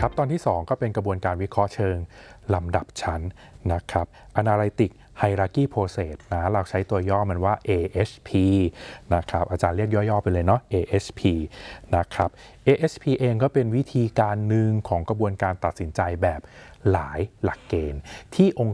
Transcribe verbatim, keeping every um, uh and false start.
ครับตอนที่สองก็เป็นกระบวนการวิเคราะห์เชิงลำดับชั้นนะครับ Analytic Hierarchy Process นะเราใช้ตัวย่อมันว่า เอ เอช พี นะครับอาจารย์เรียกย่อๆไปเลยเนาะ เอ เอช พี นะครับ เอ เอช พี เองก็เป็นวิธีการหนึ่งของกระบวนการตัดสินใจแบบหลายหลักเกณฑ์ที่องค์